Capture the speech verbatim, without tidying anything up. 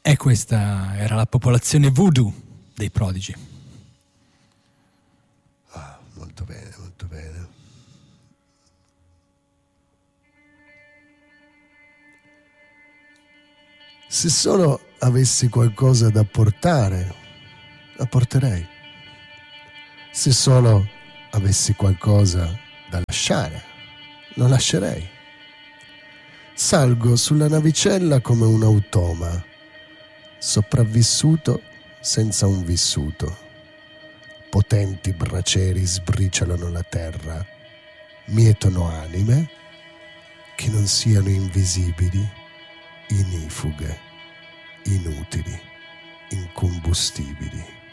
E questa era la popolazione voodoo dei Prodigy. Ah, molto bene, molto bene. Se solo avessi qualcosa da portare, la porterei. Se solo avessi qualcosa da lasciare, lo lascerei. Salgo sulla navicella come un automa, sopravvissuto senza un vissuto. Potenti bracieri sbriciolano la terra, mietono anime che non siano invisibili, inifughe, inutili, incombustibili.